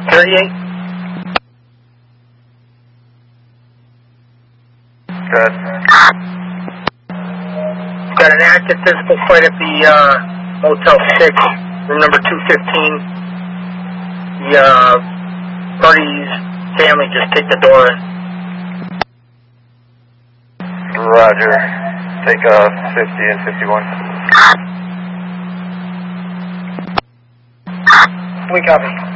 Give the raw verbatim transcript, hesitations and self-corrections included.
thirty-eight. Good. Got an active physical fight at the uh, Motel six, room number two fifteen. The uh, party's family just kicked the door in. Roger. Take uh, fifty and fifty-one. We copy.